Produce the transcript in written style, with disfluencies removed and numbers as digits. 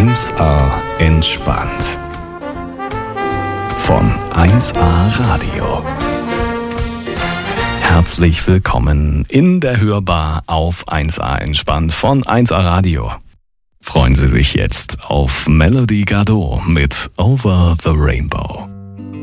1A entspannt. Von 1A Radio. Herzlich willkommen in der Hörbar auf 1A entspannt von 1A Radio. Freuen Sie sich jetzt auf Melody Gardot mit Over the Rainbow.